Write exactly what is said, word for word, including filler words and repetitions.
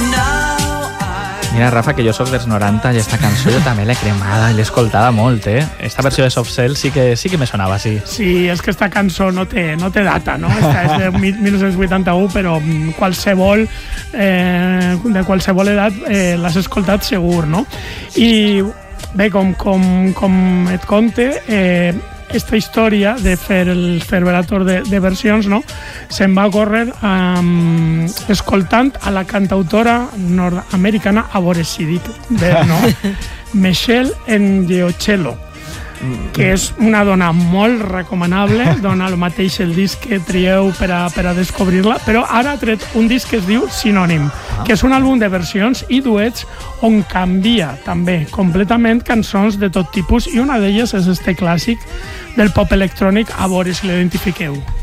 Mira, Rafa, que jo sóc dels noranta i esta cançó jo també l'he cremada i l'he escoltada molt, eh? Esta versió de Soft Cell sí que, sí que me sonava, sí. Sí, és que esta cançó no té, no té data, no? Esta és de mil nou-cents vuitanta-u, però qualsevol, eh, de qualsevol edat eh, l'has escoltat segur, no? I bé, com, com, com et conte, eh, aquesta història de fer el Ferberator de, de versions, no? Se'n va córrer um, escoltant a la cantautora nord-americana aborrecidit, no? Michelle Ngeocello, que és una dona molt recomanable, dona el mateix el disc que trieu per a, per a descobrir-la, però ara ha tret un disc que es diu Sinònim, que és un àlbum de versions i duets on canvia també completament cançons de tot tipus, i una d'elles és este clàssic del pop electrònic, a veure si l'identifiqueu.